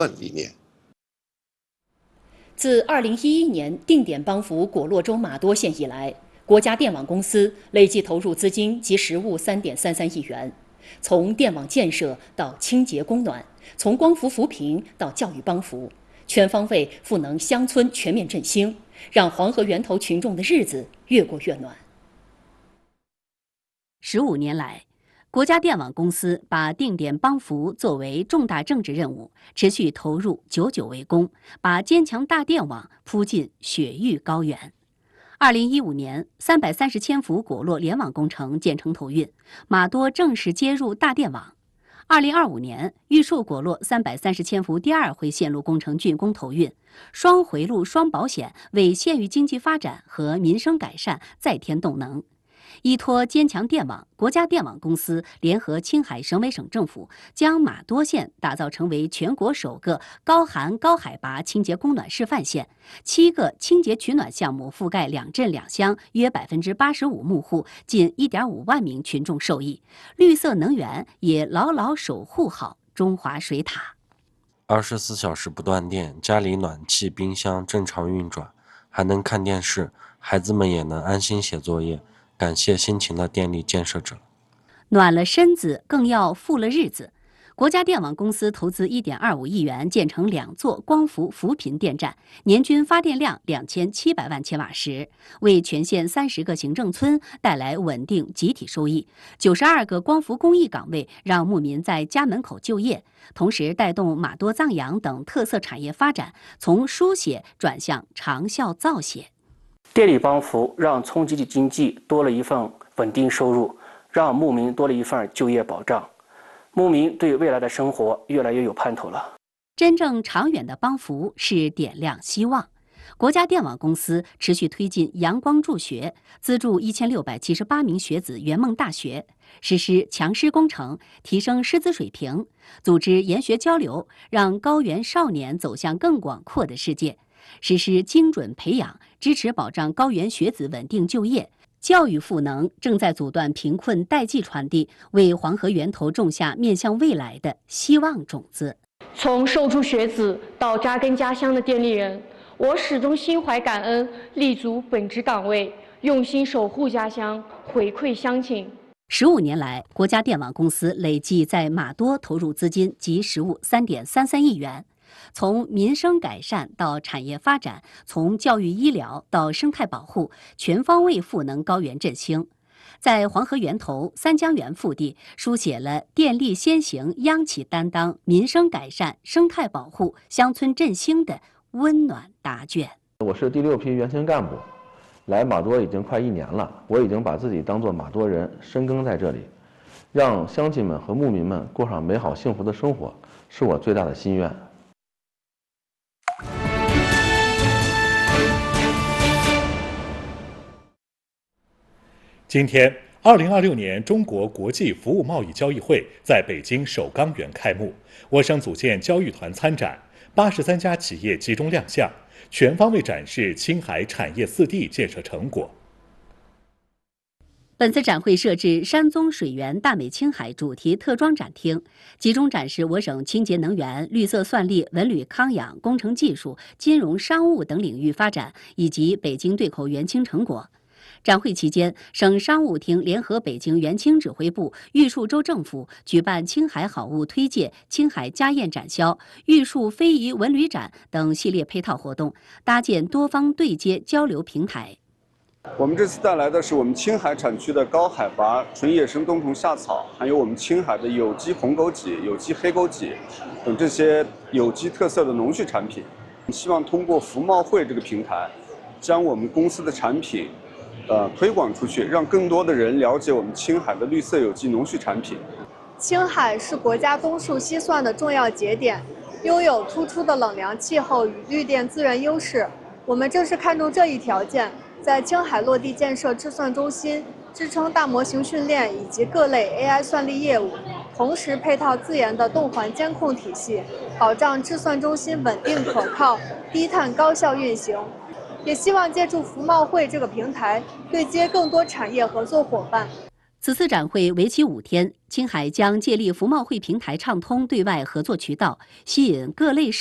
理念。 自2011年定点帮扶果洛州玛多县以来，国家电网公司累计投入资金及实物3.33亿元，从电网建设到清洁供暖，从光伏扶贫到教育帮扶，全方位赋能乡村全面振兴，让黄河源头群众的日子越过越暖。 15年来，国家电网公司把定点帮扶作为重大政治任务，持续投入，久久为功，把坚强大电网铺进雪域高原。2015年，330千伏果洛联网工程建成投运，玛多正式接入大电网。2025年，玉树果洛330千伏第二回线路工程竣工投运，双回路双保险为县域经济发展和民生改善再添动能。依托坚强电网，国家电网公司联合青海省委省政府，将玛多县打造成为全国首个高寒高海拔清洁供暖示范县，7个清洁取暖项目覆盖2镇2乡，约85%牧户，近1.5万名群众受益。绿色能源也牢牢守护好中华水塔。 24小时不断电，家里暖气、冰箱正常运转，还能看电视，孩子们也能安心写作业。感谢辛勤的电力建设者。 暖了身子，更要富了日子。国家电网公司投资1.25亿元建成2座光伏扶贫电站，年均发电量2700万千瓦时，为全县30个行政村带来稳定集体收益。92个光伏公益岗位让牧民在家门口就业，同时带动玛多藏羊等特色产业发展，从书写转向长效造写。 电力帮扶让村集体经济多了一份稳定收入，让牧民多了一份就业保障，牧民对未来的生活越来越有盼头了。 真正长远的帮扶是点亮希望。国家电网公司持续推进阳光助学，资助1678名学子圆梦大学，实施强师工程，提升师资水平，组织研学交流，让高原少年走向更广阔的世界。实施精准培养，支持保障高原学子稳定就业。教育赋能正在阻断贫困代际传递，为黄河源头种下面向未来的希望种子。 从受助学子到扎根家乡的电力人，我始终心怀感恩，立足本职岗位，用心守护家乡，回馈乡亲。 15年来，国家电网公司累计在玛多投入资金及实物3.33亿元。从民生改善到产业发展，从教育医疗到生态保护，全方位赋能高原振兴。在黄河源头、三江源腹地，书写了电力先行、央企担当、民生改善、生态保护、乡村振兴的温暖答卷。 我是第6批原先干部，来玛多已经快1年了，我已经把自己当作玛多人，深耕在这里，让乡亲们和牧民们过上美好幸福的生活，是我最大的心愿。 今天，2026年中国国际服务贸易交易会在北京首钢园开幕，我省组建交易团参展，83家企业集中亮相，全方位展示青海产业4地建设成果。 本次展会设置山宗水源大美青海主题特装展厅，集中展示我省清洁能源、绿色算力、文旅康养、工程技术、金融商务等领域发展，以及北京对口援青成果。展会期间，省商务厅联合北京援青指挥部、玉树州政府举办青海好物推介、青海家宴展销、玉树非遗文旅展等系列配套活动，搭建多方对接交流平台。 我们这次带来的是我们青海产区的高海拔纯野生冬虫夏草，还有我们青海的有机红枸杞、有机黑枸杞等这些有机特色的农畜产品。希望通过服贸会这个平台，将我们公司的产品推广出去，让更多的人了解我们青海的绿色有机农畜产品。 青海是国家冬储西算的重要节点，拥有突出的冷凉气候与绿电资源优势。我们正是看中这一条件，在青海落地建设智算中心，支撑大模型训练以及各类 AI 算力业务，同时配套自研的动环监控体系，保障智算中心稳定可靠、低碳高效运行。也希望借助服贸会这个平台，对接更多产业合作伙伴。 此次展会为期5天，青海将借力服贸会平台畅通对外合作渠道，吸引各类